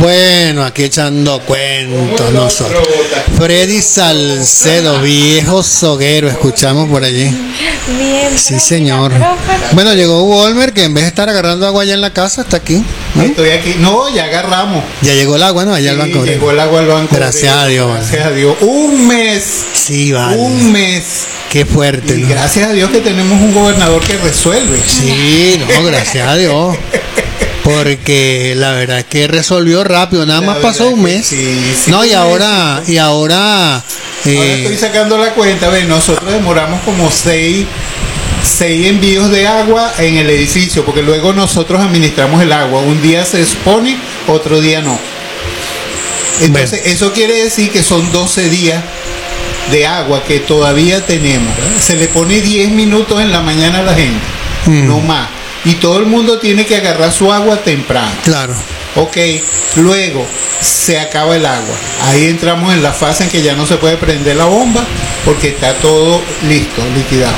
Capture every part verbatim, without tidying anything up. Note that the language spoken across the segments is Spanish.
Bueno, aquí echando cuentos nosotros. Freddy Salcedo, viejo soguero, escuchamos por allí. Bien. Sí, señor. Bueno, llegó Walmer, que en vez de estar agarrando agua allá en la casa, está aquí, ¿no? Estoy aquí. No, ya agarramos. Ya llegó el agua, ¿no? Allá al Sí, Banco Obrero. llegó el agua al Banco Gracias Obrero. a Dios. Gracias a Dios. Un mes. Sí, vale. Un mes. Qué fuerte, Y ¿no? gracias a Dios que tenemos un gobernador que resuelve. Sí, no, gracias a Dios. Porque la verdad es que resolvió rápido, nada La más pasó verdad un que mes. sí, sí, No, un y mes. ahora, y ahora, Ahora eh, estoy sacando la cuenta. Ve, nosotros demoramos como seis, seis envíos de agua en el edificio, porque luego nosotros administramos el agua. Un día se expone, otro día no. Entonces, Bueno. eso quiere decir que son doce días de agua que todavía tenemos. ¿verdad? Se le pone diez minutos en la mañana a la gente, Mm. no más. Y todo el mundo tiene que agarrar su agua temprano. claro. Ok, luego se acaba el agua. Ahí entramos en la fase en que ya no se puede prender la bomba porque está todo listo, liquidado.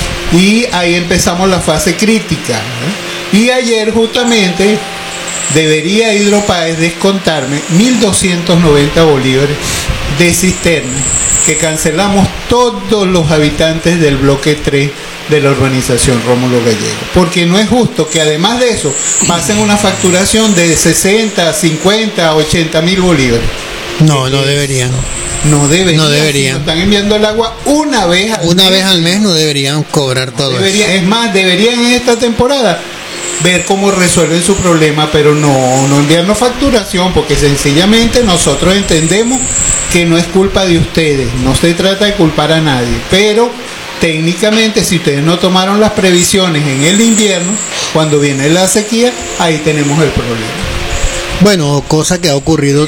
Y ahí empezamos la fase crítica. ¿eh? Y ayer justamente debería Hidropaez descontarme mil doscientos noventa bolívares de cisterna que cancelamos todos los habitantes del bloque tres de la urbanización Rómulo Gallego, porque no es justo que además de eso pasen una facturación de sesenta, cincuenta, ochenta mil bolívares. No, no deberían. No deberían, No deberían. si nos están enviando el agua una vez al Una mes. vez al mes no deberían cobrar todo Debería- eso. es más, deberían en esta temporada ver cómo resuelven su problema, pero no, no enviarnos facturación, porque sencillamente nosotros entendemos que no es culpa de ustedes, no se trata de culpar a nadie, pero técnicamente si ustedes no tomaron las previsiones en el invierno, cuando viene la sequía, ahí tenemos el problema. Bueno, cosa que ha ocurrido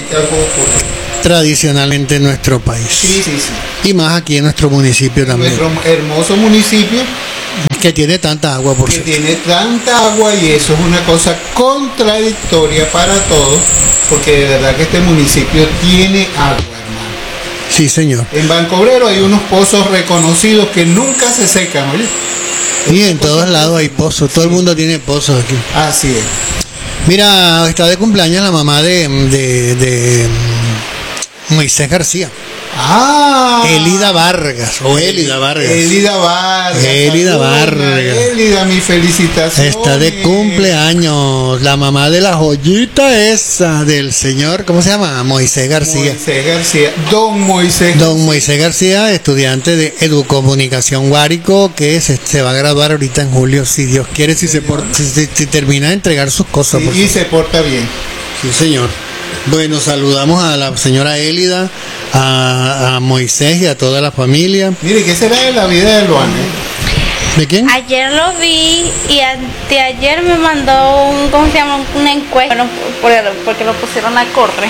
tradicionalmente en nuestro país. Sí, sí, sí. Y más aquí en nuestro municipio también. Nuestro hermoso municipio Que tiene tanta agua, por que cierto. tiene tanta agua, y eso es una cosa contradictoria para todos, porque de verdad que este municipio tiene agua, hermano. Sí, señor. En Banco Obrero hay unos pozos reconocidos que nunca se secan, oye. Y en todos lados hay pozos. Todo el mundo tiene pozos aquí. Así es. Mira, está de cumpleaños la mamá de, de, de Moisés García. Ah, Elida Vargas. O Elida Vargas. Elida Vargas. Elida Saludos, Vargas. Elida, mi felicitación. Está de cumpleaños la mamá de la joyita esa del señor, ¿cómo se llama? Moisés García. Moisés García. Don Moisés. Don Moisés García, estudiante de Educomunicación Guárico, que se, se va a graduar ahorita en julio, si Dios quiere, si se por- si, si- si termina de entregar sus cosas. Sí, por y favor. se porta bien. Sí, señor. Bueno, saludamos a la señora Élida, a, a Moisés y a toda la familia. Mire, ¿qué será de la vida de Luana? ¿De quién? Ayer lo vi y anteayer me mandó un, ¿cómo se llama? Una encuesta. Bueno, por- porque lo pusieron a correr.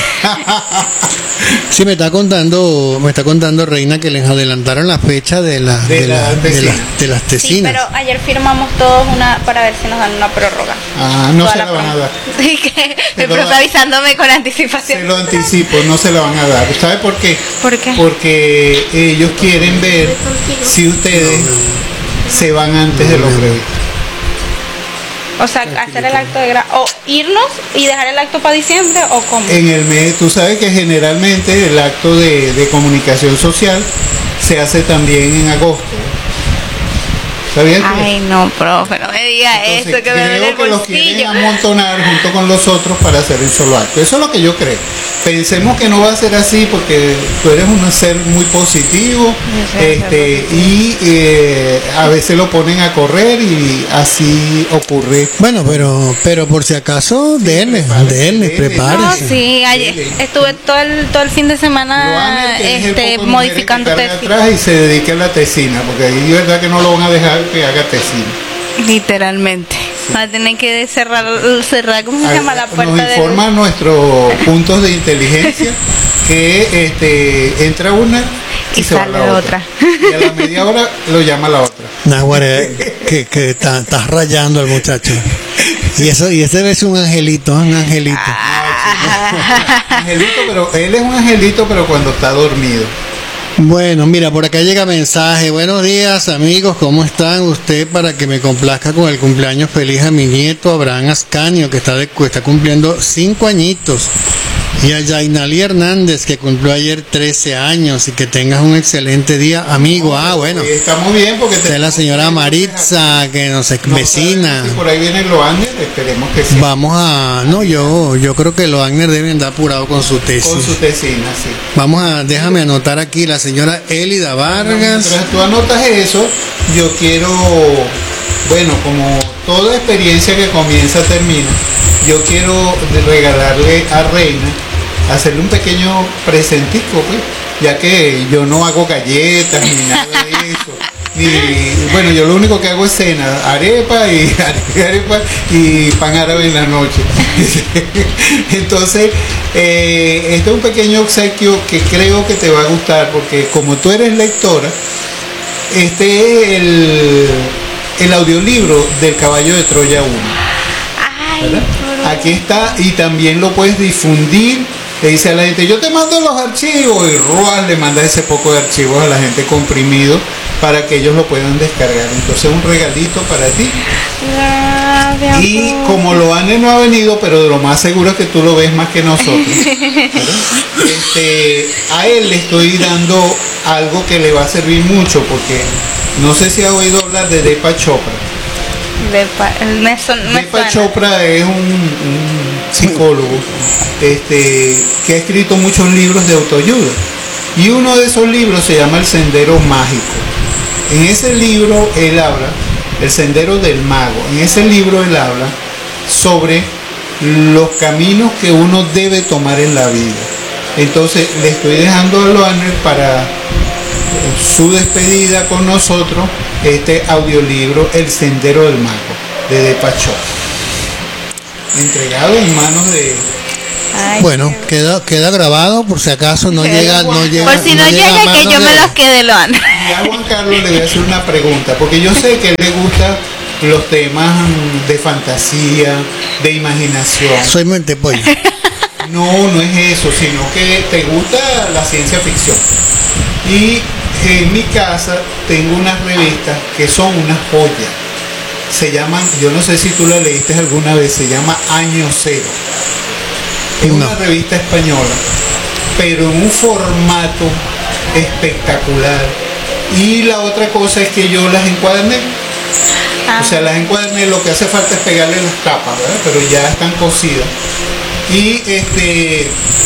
Sí, me está contando, me está contando Reina que les adelantaron la fecha de, la, De de, la la- de tesina. las- de las Sí, tesinas. pero ayer firmamos todos una para ver si nos dan una prórroga. Ah, no Toda se la van a promo- dar. Sí, que Se el lo profe da- avisándome con Se anticipación. lo anticipo, no se la van a dar. ¿Sabe por qué? ¿Por qué? Porque ellos quieren ver si ustedes se van antes de lo previsto. O sea, hacer el acto de gra o irnos y dejar el acto para diciembre o cómo. En el mes, tú sabes que generalmente el acto de, de comunicación social se hace también en agosto. ¿Sabías? Ay, no, profe, no me diga Entonces, eso, que me duele creo el que los quieren bolsillo. amontonar junto con los otros para hacer un solo acto. Eso es lo que yo creo. Pensemos que no va a ser así, porque tú eres un ser muy positivo, Yo sé, este, ser y eh, a veces lo ponen a correr y así ocurre. Bueno, pero pero por si acaso, denle, prepárese, denle, denle. No, prepárese. sí, ayer Dele. estuve todo el, todo el fin de semana Loana, que es el este, poco de mujeres modificando que carga tesis. atrás y se dedica a la tesina, porque ahí es verdad que no lo van a dejar que haga tesina. Literalmente. Va a tener que cerrar, cerrar ¿cómo se llama? La puerta Nos del- informan nuestros puntos de inteligencia que este entra una y, Y se va sale la otra. Y a la media hora lo llama la otra. Nahuare, que, que está- estás rayando al muchacho. Y eso, y ese es un angelito, un angelito. Ah. Angelito, pero él es un angelito, pero cuando está dormido. Bueno, mira, por acá llega mensaje. Buenos días, amigos, ¿cómo están? Usted, para que me complazca con el cumpleaños feliz a mi nieto Abraham Ascanio, que está, de, que está cumpliendo cinco añitos. Y a Yainali Hernández, que cumplió ayer trece años, y que tengas un excelente día, amigo. Ah, bueno. Estamos bien porque... Esta es la señora Maritza, que nos es vecina. Si por ahí viene Loagner, esperemos que sí. Vamos a... No, yo yo creo que Loagner debe andar apurado con su tesis. Con su tesina, sí. Vamos a... Déjame anotar aquí la señora Elida Vargas. Mientras tú anotas eso, yo quiero... Bueno, como toda experiencia que comienza termina, yo quiero regalarle a Reina, hacerle un pequeño presentico, pues, ya que yo no hago galletas ni nada de eso. Ni, bueno, yo lo único que hago es cena, arepa y arepa y pan árabe en la noche. Entonces, eh, este es un pequeño obsequio que creo que te va a gustar, porque como tú eres lectora, este es el, el audiolibro del Caballo de Troya uno. ¿Verdad? Aquí está, y también lo puedes difundir. Le dice a la gente, yo te mando los archivos, y Ruas le manda ese poco de archivos a la gente comprimido para que ellos lo puedan descargar. Entonces, un regalito para ti. Gracias. Y como Loane no ha venido, pero lo más seguro es que tú lo ves más que nosotros, este, a él le estoy dando algo que le va a servir mucho, porque no sé si ha oído hablar de Deepak Chopra. Deepak, me son, me Deepak suena. Chopra es un, un psicólogo este, que ha escrito muchos libros de autoayuda, y uno de esos libros se llama El Sendero Mágico. En ese libro él habla, El Sendero del Mago, en ese libro él habla sobre los caminos que uno debe tomar en la vida. Entonces le estoy dejando a Loaner para su despedida con nosotros este audiolibro El Sendero del Mago de Deepak Chopra, entregado en manos de... Ay, Bueno, queda queda grabado por si acaso no llega no llega por si no, llega a llega, que manos yo me de- los quede, lo han. Y a Juan Carlos le voy a hacer una pregunta, porque yo sé que a él le gustan los temas de fantasía, de imaginación. Soy mentepollo. No, no es eso, sino que te gusta la ciencia ficción. Y en mi casa tengo unas revistas que son unas joyas. Se llaman, yo no sé si tú la leíste alguna vez, se llama Año Cero. Es No. una revista española, pero en un formato espectacular. Y la otra cosa es que yo las encuaderné. Ah. O sea, las encuaderné, lo que hace falta es pegarle las tapas, ¿verdad? Pero ya están cosidas. Y este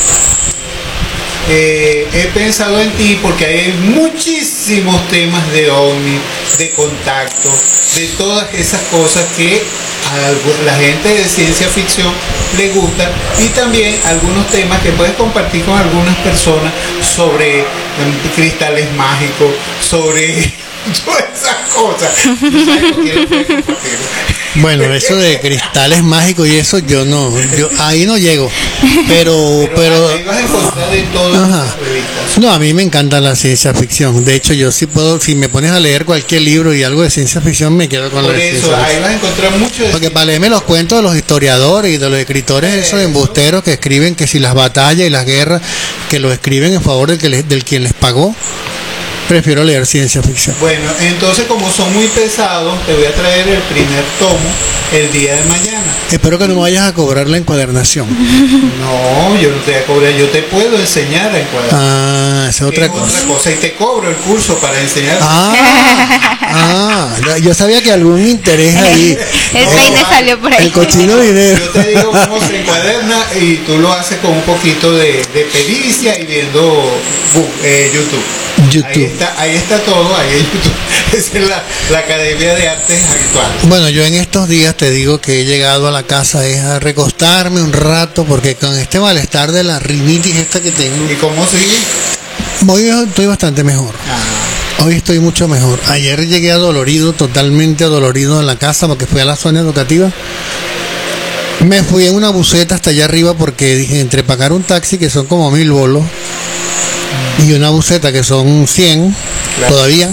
eh, he pensado en ti porque hay muchísimos temas de ovni, de contacto, de todas esas cosas que a la gente de ciencia ficción le gustan, y también algunos temas que puedes compartir con algunas personas sobre em, cristales mágicos, sobre todas esas cosas. ¿No sabes con quién lo puedes compartir? Bueno, eso de cristales mágicos y eso yo no, yo ahí no llego. Pero pero ahí vas a encontrar de todas Ajá. las revistas. no, a mí me encanta la ciencia ficción. De hecho, yo sí puedo, si me pones a leer cualquier libro y algo de ciencia ficción, me quedo con la Por de eso, ciencia ahí ficción. vas a encontrar mucho de Porque para leerme los cuentos de los historiadores y de los escritores, esos embusteros que escriben que si las batallas y las guerras, que lo escriben en favor del que les- del quien les pagó, prefiero leer ciencia ficción. Bueno, entonces como son muy pesados, te voy a traer el primer tomo el día de mañana. Espero que no me vayas a cobrar la encuadernación. No, yo no te voy a cobrar, yo te puedo enseñar a encuadrar. Ah, esa es Que otra es cosa. otra cosa, y te cobro el curso para enseñar. Ah, ah, yo sabía que algún interés ahí. El No, peine va. salió por ahí. El cochino dinero. Yo te digo cómo se encuaderna y tú lo haces con un poquito de, de pericia y viendo bu- eh, YouTube. YouTube. Ahí está, ahí está todo, ahí en YouTube. Esa es la, la Academia de Artes Actuales. Bueno, yo en estos días te digo que he llegado a la casa es a recostarme un rato porque con este malestar de la rinitis esta que tengo, ¿Y cómo sigue? hoy estoy bastante mejor. Ah, Hoy estoy mucho mejor. Ayer llegué adolorido, totalmente adolorido en la casa porque fui a la zona educativa. Me fui en una buseta hasta allá arriba porque dije, entre pagar un taxi que son como mil bolos y una buseta que son cien, Claro. todavía,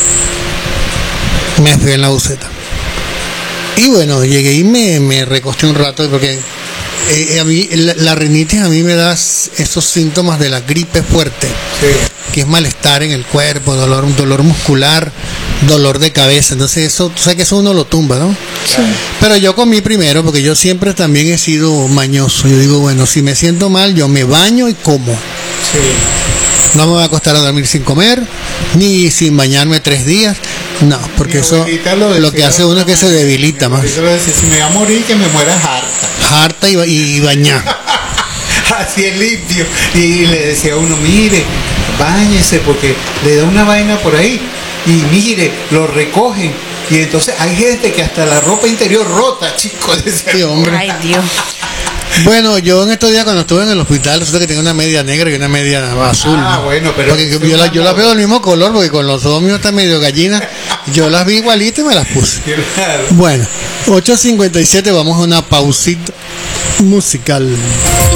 me fui en la buseta. Y bueno, llegué y me, me recosté un rato porque eh, a mí la, la rinitis a mí me da esos síntomas de la gripe fuerte, Sí. que es malestar en el cuerpo, dolor, un dolor muscular, dolor de cabeza. Entonces eso, tú sabes que eso uno lo tumba, ¿no? Claro. Pero yo comí primero porque yo siempre también he sido mañoso. Yo digo, bueno, si me siento mal, yo me baño y como. Sí. No me voy a acostar a dormir sin comer, ni sin bañarme tres días. No, porque Mi eso abuelita lo lo, decía, que hace uno es que se debilita Mi más. abuelita lo decía, si me va a morir, que me muera harta. Harta y, ba- y bañar. Así es limpio. Y le decía a uno, mire, báñese porque le da una vaina por ahí. Y mire, lo recogen. Y entonces hay gente que hasta la ropa interior rota, chicos. Decía, Sí, hombre. Ay, Dios. Bueno, yo en estos días cuando estuve en el hospital, resulta que tengo una media negra y una media azul. Ah, ¿no? bueno, pero Porque eso yo, es la- una yo las moda. veo del mismo color, porque con los ojos míos está medio gallina. Yo las vi igualitas y me las puse. Claro. Bueno, ocho cincuenta y siete, vamos a una pausita musical.